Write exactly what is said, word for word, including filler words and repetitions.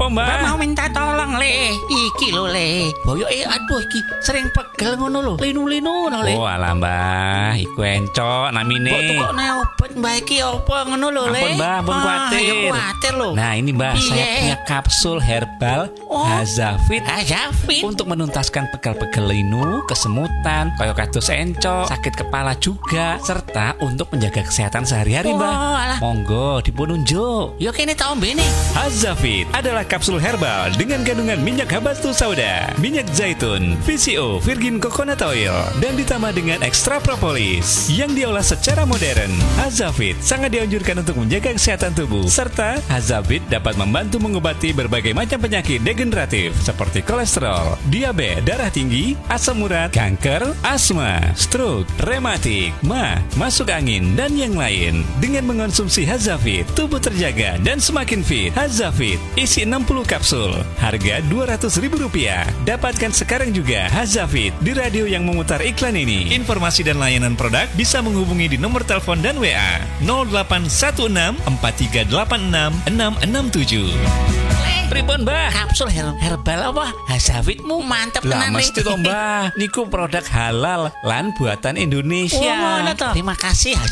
Apa mbak? Mbak mau minta tolong le. Iki lho le. Boyo eh aduh iki sering pegel ngono lho. Linu-linu ngono le. Oh alah mbak, iku encok namine. Kok tukokne obat mbak iki apa ngono lho le. Ampun mbak, ampun kuatir. Ya kuatir lho. Nah ini mbak, Piye? saya punya kapsul herbal Oh. Hazafit Hazafit. untuk menuntaskan pegal-pegal linu, kesemutan, koyo kados encok, sakit kepala juga, serta untuk menjaga kesehatan sehari-hari Oh, mbak. alah. Monggo dipun unjuk. Yo kene ta ombene. Hazafit adalah kapsul herbal dengan kandungan minyak habatus sauda, minyak zaitun, V C O virgin coconut oil, dan ditambah dengan ekstra propolis yang diolah secara modern. Hazafit sangat dianjurkan untuk menjaga kesehatan tubuh, serta Hazafit dapat membantu mengobati berbagai macam penyakit degeneratif seperti kolesterol, diabetes, darah tinggi, asam urat, kanker, asma, stroke, rematik, mah, masuk angin, dan yang lain. Dengan mengonsumsi Hazafit, tubuh terjaga dan semakin fit. Hazafit isi enam puluh kapsul, harga dua ratus ribu rupiah. Dapatkan sekarang juga Hazafit di radio yang memutar iklan ini. Informasi dan layanan produk bisa menghubungi di nomor telepon dan W A nol delapan satu enam empat tiga delapan enam enam enam tujuh. Pripun mbah? Kapsul her- herbal apa? Hazafitmu mantep Lah tenan le. mesti to mbah, niku produk halal lan buatan Indonesia. Oh, ngono to. Terima kasih